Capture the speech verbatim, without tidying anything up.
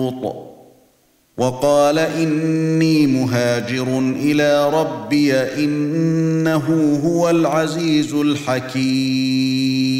وقال إني مهاجر إلى ربي إنه هو العزيز الحكيم.